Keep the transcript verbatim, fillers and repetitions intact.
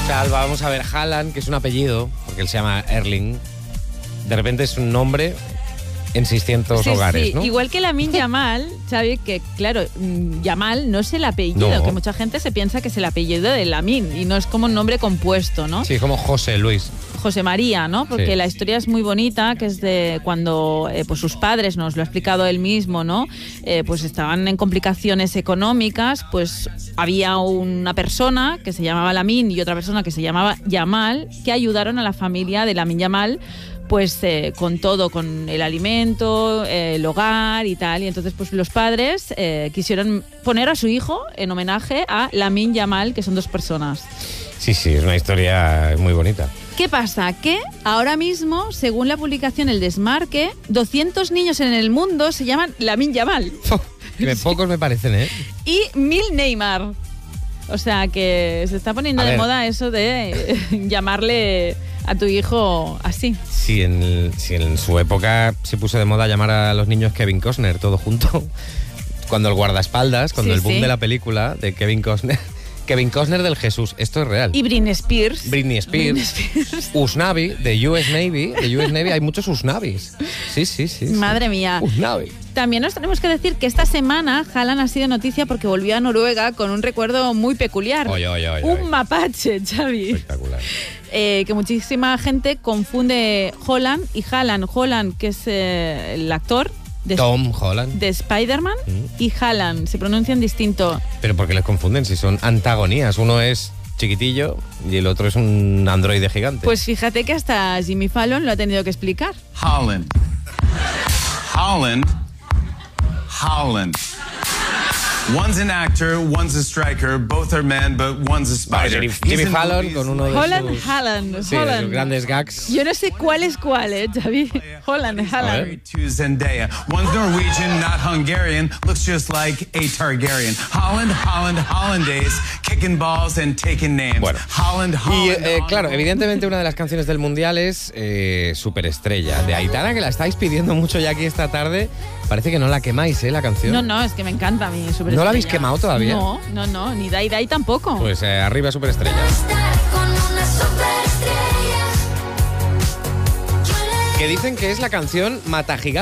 O sea, Alba, vamos a ver, Haaland, que es un apellido, porque él se llama Erling, de repente es un nombre en seiscientos sí, hogares, sí. ¿no? Igual que Lamine Yamal, Xavi, que claro, Yamal no es el apellido, No. que mucha gente se piensa que es el apellido de Lamine y no es como un nombre compuesto, ¿no? Sí, como José Luis. José María, ¿no? Porque Sí. la historia es muy bonita, que es de cuando eh, pues sus padres, nos lo ha explicado él mismo, ¿no? Eh, pues estaban en complicaciones económicas, pues había una persona que se llamaba Lamine y otra persona que se llamaba Yamal, que ayudaron a la familia de Lamine Yamal pues eh, con todo, con el alimento, eh, el hogar y tal. Y entonces pues los padres eh, quisieron poner a su hijo en homenaje a Lamine Yamal, que son dos personas. Sí, sí, es una historia muy bonita. ¿Qué pasa? Que ahora mismo, según la publicación El Desmarque, doscientos niños en el mundo se llaman Lamine Yamal. Que pocos me parecen, ¿eh? Y mil Neymar. O sea que se está poniendo A de ver. moda eso de eh, llamarle a tu hijo así. Si en, el- si en su época se puso de moda llamar a los niños Kevin Costner, todo junto. Cuando el guardaespaldas, cuando Sí, el boom sí. de la película de Kevin Costner. Kevin Costner del Jesús, esto es real. Y Britney Spears. Britney Spears, Britney Spears. Usnavi, de U S Navy, de U S Navy hay muchos Usnavis. Sí, sí, sí. sí. Madre mía. Usnavi. También nos tenemos que decir que esta semana Haaland ha sido noticia porque volvió a Noruega con un recuerdo muy peculiar. Oye, oye, oye, un oye. mapache, Xavi. Espectacular. Eh, que muchísima gente confunde Holland y Haaland. Holland, que es eh, el actor de, Tom Holland. de Spider-Man, Mm. y Haaland. Se pronuncian distinto. Pero ¿por qué les confunden si son antagonías? Uno es chiquitillo y el otro es un androide gigante. Pues fíjate que hasta Jimmy Fallon lo ha tenido que explicar. Holland. Holland. Holland. One's an actor, one's a striker, both are men, but one's a Vale, spider. Jimmy, He's Jimmy in Fallon movies con uno de Holland, sus, Haaland, sí, de Holland. sus grandes gags. Yo no sé cuál es cuál, ¿eh, Xavi? Holland, Haaland. married to Zendaya. One's Norwegian, not Hungarian, looks just like a Targaryen. Holland, Holland, Hollandaise, kicking balls and taking names. Bueno. Holland, Y Holland. eh, claro, Holland. evidentemente una de las canciones del Mundial es eh, Superestrella, de Aitana, que la estáis pidiendo mucho ya aquí esta tarde. Parece que no la quemáis, ¿eh? La canción. No, no, es que me encanta a mí Superestrella. ¿No la habéis quemado todavía? No, no, no, ni Dai Dai tampoco. Pues eh, arriba Superestrella. Estar con una superestrella. Que dicen que es la canción Mata Gigantes.